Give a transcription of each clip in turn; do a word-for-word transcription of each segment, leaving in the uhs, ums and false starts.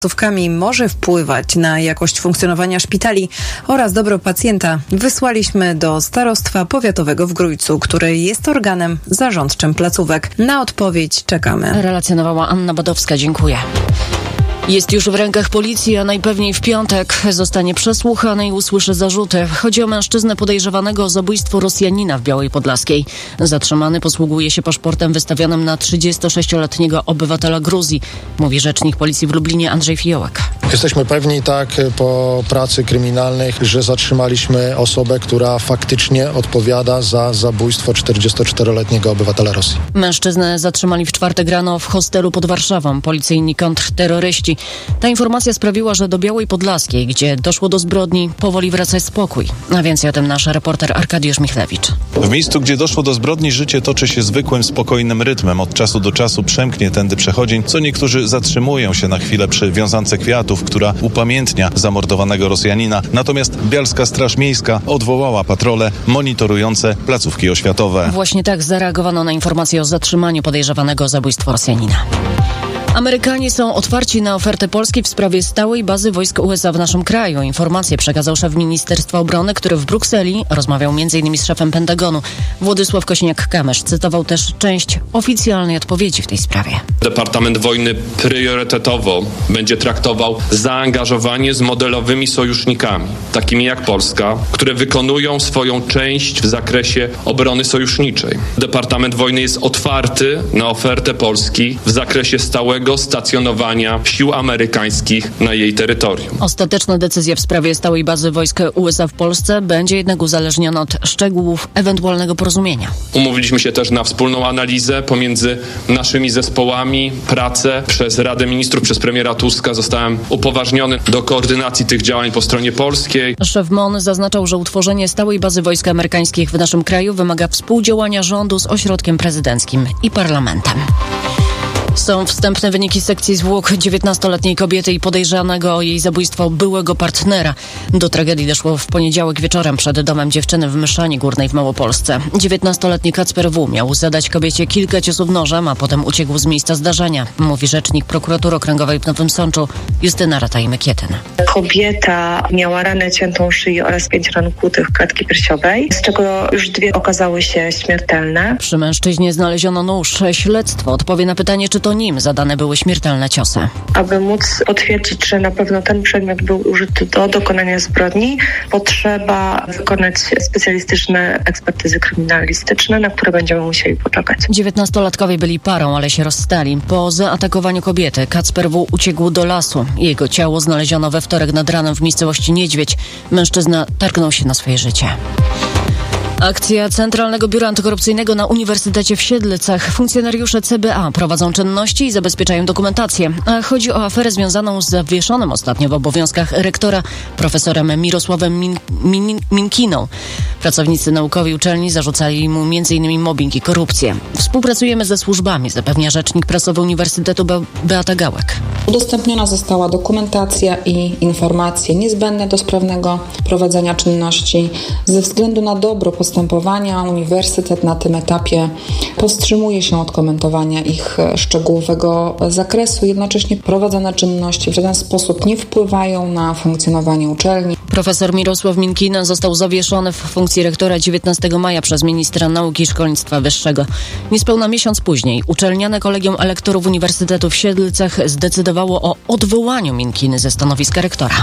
placówkami może wpływać na jakość funkcjonowania szpitali oraz dobro pacjenta, wysłaliśmy do Starostwa Powiatowego w Grójcu, które jest organem zarządczym placówek. Na odpowiedź czekamy. Relacjonowała Anna Badowska. Dziękuję. Jest już w rękach policji, a najpewniej w piątek zostanie przesłuchany i usłyszy zarzuty. Chodzi o mężczyznę podejrzewanego o zabójstwo Rosjanina w Białej Podlaskiej. Zatrzymany posługuje się paszportem wystawionym na trzydziestosześcioletniego obywatela Gruzji, mówi rzecznik policji w Lublinie Andrzej Fiołek. Jesteśmy pewni tak po pracy kryminalnej, że zatrzymaliśmy osobę, która faktycznie odpowiada za zabójstwo czterdziestoczteroletniego obywatela Rosji. Mężczyznę zatrzymali w czwartek rano w hostelu pod Warszawą. Policyjni kontrterroryści. Ta informacja sprawiła, że do Białej Podlaskiej, gdzie doszło do zbrodni, powoli wraca spokój. A więcej o tym nasz reporter Arkadiusz Michlewicz. W miejscu, gdzie doszło do zbrodni, życie toczy się zwykłym, spokojnym rytmem. Od czasu do czasu przemknie tędy przechodzień, co niektórzy zatrzymują się na chwilę przy wiązance kwiatów, która upamiętnia zamordowanego Rosjanina. Natomiast Bialska Straż Miejska odwołała patrole monitorujące placówki oświatowe. Właśnie tak zareagowano na informację o zatrzymaniu podejrzewanego o zabójstwo Rosjanina. Amerykanie są otwarci na ofertę Polski w sprawie stałej bazy wojsk U S A w naszym kraju. Informację przekazał szef Ministerstwa Obrony, który w Brukseli rozmawiał między innymi z szefem Pentagonu. Władysław Kośniak-Kamysz cytował też część oficjalnej odpowiedzi w tej sprawie. Departament Wojny priorytetowo będzie traktował zaangażowanie z modelowymi sojusznikami, takimi jak Polska, które wykonują swoją część w zakresie obrony sojuszniczej. Departament Wojny jest otwarty na ofertę Polski w zakresie stałego stacjonowania sił amerykańskich na jej terytorium. Ostateczna decyzja w sprawie stałej bazy wojsk U S A w Polsce będzie jednak uzależniona od szczegółów ewentualnego porozumienia. Umówiliśmy się też na wspólną analizę pomiędzy naszymi zespołami, pracę przez Radę Ministrów, przez premiera Tuska. Zostałem upoważniony do koordynacji tych działań po stronie polskiej. Szef M O N zaznaczał, że utworzenie stałej bazy wojsk amerykańskich w naszym kraju wymaga współdziałania rządu z ośrodkiem prezydenckim i parlamentem. Są wstępne wyniki sekcji zwłok dziewiętnastoletniej kobiety i podejrzanego o jej zabójstwo byłego partnera. Do tragedii doszło w poniedziałek wieczorem przed domem dziewczyny w Myszani Górnej w Małopolsce. dziewiętnastoletni Kacper W. miał zadać kobiecie kilka ciosów nożem, a potem uciekł z miejsca zdarzenia, mówi rzecznik prokuratury okręgowej w Nowym Sączu Justyna Rataj-Mykietyn. Kobieta miała ranę ciętą szyi oraz pięć ran kłutych klatki piersiowej, z czego już dwie okazały się śmiertelne. Przy mężczyźnie znaleziono nóż. Śledztwo odpowie na pytanie, czy to nim zadane były śmiertelne ciosy. Aby móc potwierdzić, że na pewno ten przedmiot był użyty do dokonania zbrodni, potrzeba wykonać specjalistyczne ekspertyzy kryminalistyczne, na które będziemy musieli poczekać. dziewiętnastolatkowie byli parą, ale się rozstali. Po zaatakowaniu kobiety Kacper W. uciekł do lasu. Jego ciało znaleziono we wtorek nad ranem w miejscowości Niedźwiedź. Mężczyzna targnął się na swoje życie. Akcja Centralnego Biura Antykorupcyjnego na Uniwersytecie w Siedlcach. Funkcjonariusze C B A prowadzą czynności i zabezpieczają dokumentację. A chodzi o aferę związaną z zawieszonym ostatnio w obowiązkach rektora profesorem Mirosławem Min- Min- Minkiną. Pracownicy naukowi uczelni zarzucali mu między innymi mobbing i korupcję. Współpracujemy ze służbami, zapewnia rzecznik prasowy Uniwersytetu Be- Beata Gałek. Udostępniona została dokumentacja i informacje niezbędne do sprawnego prowadzenia czynności. Ze względu na dobro postępowania uniwersytet na tym etapie powstrzymuje się od komentowania ich szczegółowego zakresu. Jednocześnie prowadzone czynności w żaden sposób nie wpływają na funkcjonowanie uczelni. Profesor Mirosław Minkina został zawieszony w funkcji rektora dziewiętnastego maja przez ministra nauki i szkolnictwa wyższego. Niespełna miesiąc później uczelniane Kolegium Elektorów Uniwersytetu w Siedlcach zdecydowało o odwołaniu Minkiny ze stanowiska rektora.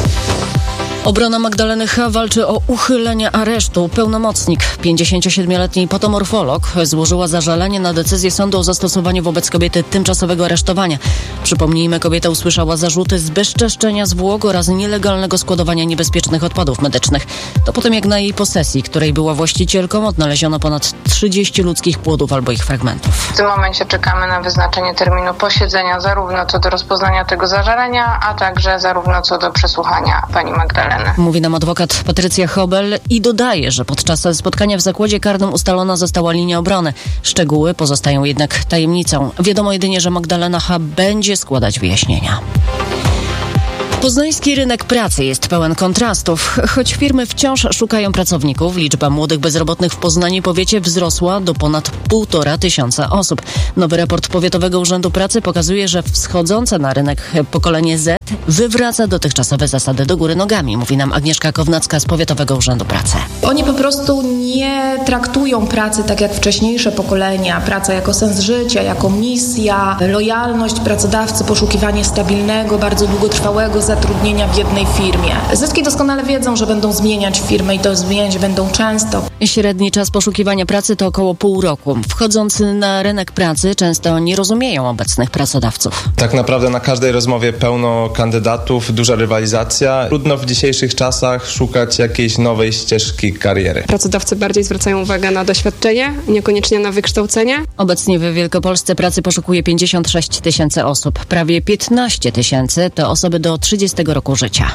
Obrona Magdaleny H. walczy o uchylenie aresztu. Pełnomocnik, pięćdziesięciosiedmioletni patomorfolog, złożyła zażalenie na decyzję sądu o zastosowaniu wobec kobiety tymczasowego aresztowania. Przypomnijmy, kobieta usłyszała zarzuty zbezczeszczenia zwłok oraz nielegalnego składowania niebezpiecznych odpadów medycznych. To po tym, jak na jej posesji, której była właścicielką, odnaleziono ponad trzydzieści ludzkich płodów albo ich fragmentów. W tym momencie czekamy na wyznaczenie terminu posiedzenia zarówno co do rozpoznania tego zażalenia, a także zarówno co do przesłuchania pani Magdaleny. Mówi nam adwokat Patrycja Hobel i dodaje, że podczas spotkania w zakładzie karnym ustalona została linia obrony. Szczegóły pozostają jednak tajemnicą. Wiadomo jedynie, że Magdalena H. będzie składać wyjaśnienia. Poznański rynek pracy jest pełen kontrastów. Choć firmy wciąż szukają pracowników, liczba młodych bezrobotnych w Poznaniu powiecie wzrosła do ponad półtora tysiąca osób. Nowy raport Powiatowego Urzędu Pracy pokazuje, że wschodzące na rynek pokolenie Z wywraca dotychczasowe zasady do góry nogami, mówi nam Agnieszka Kownacka z Powiatowego Urzędu Pracy. Oni po prostu nie traktują pracy tak jak wcześniejsze pokolenia. Praca jako sens życia, jako misja, lojalność pracodawcy, poszukiwanie stabilnego, bardzo długotrwałego zatrudnienia w jednej firmie. Zyski doskonale wiedzą, że będą zmieniać firmy i to zmieniać będą często. Średni czas poszukiwania pracy to około pół roku. Wchodzący na rynek pracy często nie rozumieją obecnych pracodawców. Tak naprawdę na każdej rozmowie pełno kandydatów, duża rywalizacja. Trudno w dzisiejszych czasach szukać jakiejś nowej ścieżki kariery. Pracodawcy bardziej zwracają uwagę na doświadczenie, niekoniecznie na wykształcenie. Obecnie w Wielkopolsce pracy poszukuje pięćdziesiąt sześć tysięcy osób. Prawie piętnaście tysięcy to osoby do trzydziestego roku życia.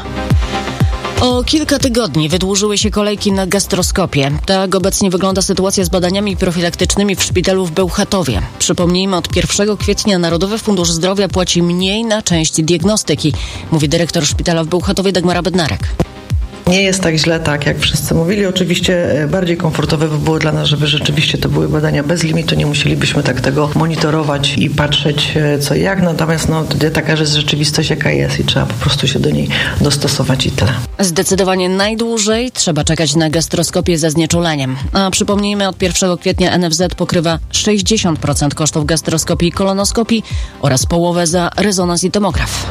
O kilka tygodni wydłużyły się kolejki na gastroskopię. Tak obecnie wygląda sytuacja z badaniami profilaktycznymi w szpitalu w Bełchatowie. Przypomnijmy, od pierwszego kwietnia Narodowy Fundusz Zdrowia płaci mniej na część diagnostyki, mówi dyrektor szpitala w Bełchatowie Dagmara Bednarek. Nie jest tak źle, tak jak wszyscy mówili. Oczywiście bardziej komfortowe by było dla nas, żeby rzeczywiście to były badania bez limitu. Nie musielibyśmy tak tego monitorować i patrzeć co i jak. Natomiast no, taka jest rzeczywistość, jaka jest i trzeba po prostu się do niej dostosować i tyle. Zdecydowanie najdłużej trzeba czekać na gastroskopię ze znieczuleniem. A przypomnijmy, od pierwszego kwietnia N F Z pokrywa sześćdziesiąt procent kosztów gastroskopii i kolonoskopii oraz połowę za rezonans i tomograf.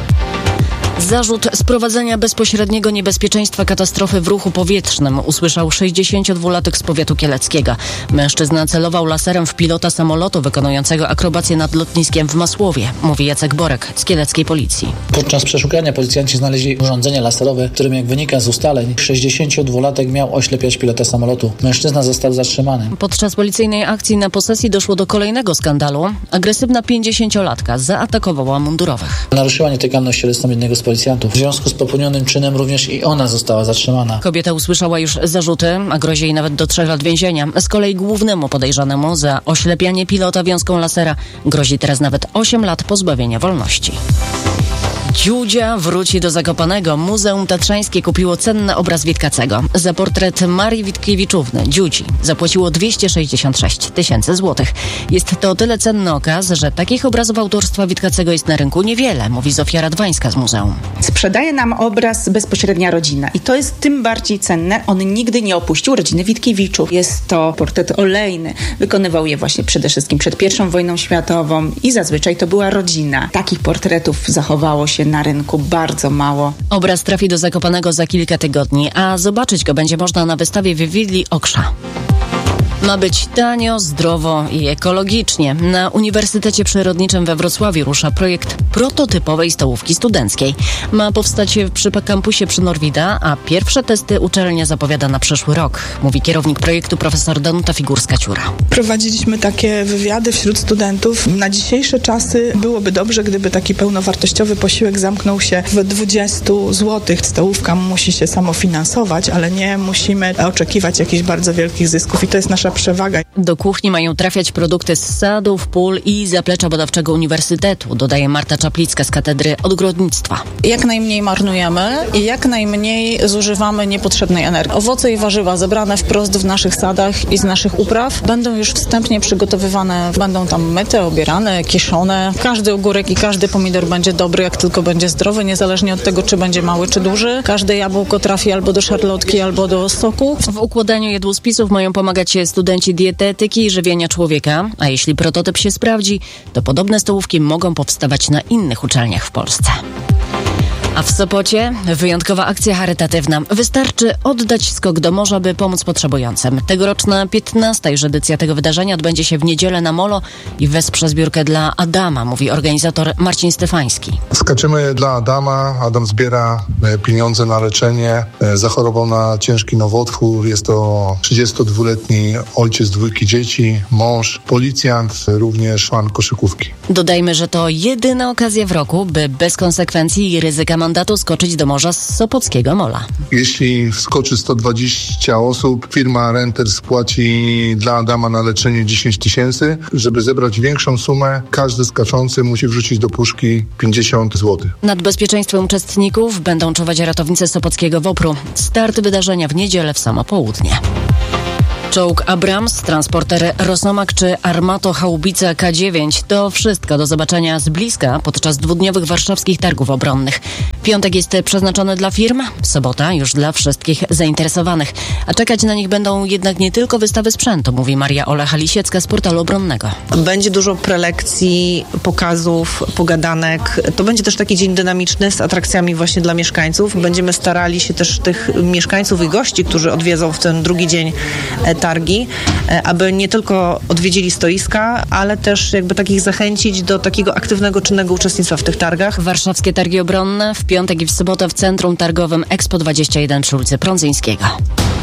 Zarzut sprowadzenia bezpośredniego niebezpieczeństwa katastrofy w ruchu powietrznym usłyszał sześćdziesięciodwulatek z powiatu kieleckiego. Mężczyzna celował laserem w pilota samolotu wykonującego akrobację nad lotniskiem w Masłowie, mówi Jacek Borek z kieleckiej policji. Podczas przeszukania policjanci znaleźli urządzenie laserowe, którym, jak wynika z ustaleń, sześćdziesięciodwulatek miał oślepiać pilota samolotu. Mężczyzna został zatrzymany. Podczas policyjnej akcji na posesji doszło do kolejnego skandalu. Agresywna pięćdziesięciolatka zaatakowała mundurowych. Naruszyła nietykalność cielesną jednego z policjantów. W związku z popełnionym czynem również i ona została zatrzymana. Kobieta usłyszała już zarzuty, a grozi jej nawet do trzech lat więzienia. Z kolei głównemu podejrzanemu za oślepianie pilota wiązką lasera grozi teraz nawet osiem lat pozbawienia wolności. Dziudzia wróci do Zakopanego. Muzeum Tatrzańskie kupiło cenny obraz Witkacego. Za portret Marii Witkiewiczówny, Dziudzi, zapłaciło dwieście sześćdziesiąt sześć tysięcy złotych. Jest to o tyle cenny okaz, że takich obrazów autorstwa Witkacego jest na rynku niewiele, mówi Zofia Radwańska z muzeum. Sprzedaje nam obraz bezpośrednia rodzina i to jest tym bardziej cenne. On nigdy nie opuścił rodziny Witkiewiczów. Jest to portret olejny. Wykonywał je właśnie przede wszystkim przed pierwszą wojną światową i zazwyczaj to była rodzina. Takich portretów zachowało się na rynku bardzo mało. Obraz trafi do Zakopanego za kilka tygodni, a zobaczyć go będzie można na wystawie w Willi Oksza. Ma być tanio, zdrowo i ekologicznie. Na Uniwersytecie Przyrodniczym we Wrocławiu rusza projekt prototypowej stołówki studenckiej. Ma powstać przy kampusie przy Norwida, a pierwsze testy uczelnia zapowiada na przyszły rok, mówi kierownik projektu profesor Danuta Figurska-Ciura. Prowadziliśmy takie wywiady wśród studentów. Na dzisiejsze czasy byłoby dobrze, gdyby taki pełnowartościowy posiłek zamknął się w dwudziestu złotych. Stołówka musi się samofinansować, ale nie musimy oczekiwać jakichś bardzo wielkich zysków i to jest nasza przewaga. Do kuchni mają trafiać produkty z sadów, pól i zaplecza badawczego uniwersytetu, dodaje Marta Czaplicka z Katedry Ogrodnictwa. Jak najmniej marnujemy i jak najmniej zużywamy niepotrzebnej energii. Owoce i warzywa zebrane wprost w naszych sadach i z naszych upraw będą już wstępnie przygotowywane, będą tam myte, obierane, kiszone. Każdy ogórek i każdy pomidor będzie dobry, jak tylko będzie zdrowy, niezależnie od tego, czy będzie mały, czy duży. Każde jabłko trafi albo do szarlotki, albo do soku. W układaniu jadłospisów mają pomagać studenci studenci dietetyki i żywienia człowieka, a jeśli prototyp się sprawdzi, to podobne stołówki mogą powstawać na innych uczelniach w Polsce. A w Sopocie wyjątkowa akcja charytatywna. Wystarczy oddać skok do morza, by pomóc potrzebującym. Tegoroczna piętnasta już edycja tego wydarzenia odbędzie się w niedzielę na Molo i wesprze zbiórkę dla Adama, mówi organizator Marcin Stefański. Skaczymy dla Adama. Adam zbiera pieniądze na leczenie. Zachorował na ciężki nowotwór. Jest to trzydziestodwuletni ojciec dwójki dzieci, mąż, policjant, również fan koszykówki. Dodajmy, że to jedyna okazja w roku, by bez konsekwencji i ryzyka mandatu skoczyć do morza z Sopockiego Mola. Jeśli wskoczy sto dwadzieścia osób, firma Renter spłaci dla Adama na leczenie dziesięć tysięcy. Żeby zebrać większą sumę, każdy skaczący musi wrzucić do puszki pięćdziesiąt złotych. Nad bezpieczeństwem uczestników będą czuwać ratownicy Sopockiego Wopru. Start wydarzenia w niedzielę w samo południe. Czołg Abrams, transporter Rosomak czy Armato haubica K dziewięć to wszystko do zobaczenia z bliska podczas dwudniowych warszawskich targów obronnych. Piątek jest przeznaczony dla firm, sobota już dla wszystkich zainteresowanych. A czekać na nich będą jednak nie tylko wystawy sprzętu, mówi Maria Olecha-Lisiecka z portalu obronnego. Będzie dużo prelekcji, pokazów, pogadanek. To będzie też taki dzień dynamiczny z atrakcjami właśnie dla mieszkańców. Będziemy starali się też tych mieszkańców i gości, którzy odwiedzą w ten drugi dzień targi, aby nie tylko odwiedzili stoiska, ale też jakby takich zachęcić do takiego aktywnego, czynnego uczestnictwa w tych targach. Warszawskie targi obronne w piątek i w sobotę w centrum targowym Expo dwadzieścia jeden przy ulicy Prądzyńskiego.